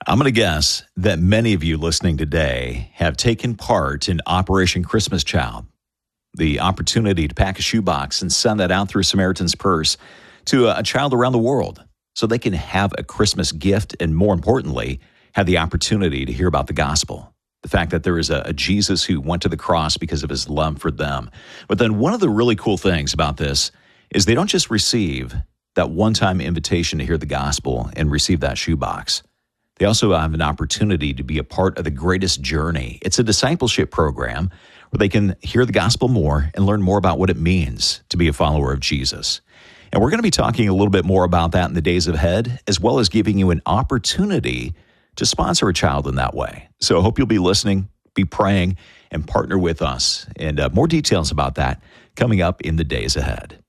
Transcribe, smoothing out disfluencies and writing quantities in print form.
I'm going to guess that many of you listening today have taken part in Operation Christmas Child, the opportunity to pack a shoebox and send that out through Samaritan's Purse to a child around the world so they can have a Christmas gift and, more importantly, have the opportunity to hear about the gospel. The fact that there is a Jesus who went to the cross because of his love for them. But then one of the really cool things about this is they don't just receive that one-time invitation to hear the gospel and receive that shoebox. They also have an opportunity to be a part of the greatest journey. It's a discipleship program where they can hear the gospel more and learn more about what it means to be a follower of Jesus. And we're going to be talking a little bit more about that in the days ahead, as well as giving you an opportunity to sponsor a child in that way. So I hope you'll be listening, be praying, and partner with us. And more details about that coming up in the days ahead.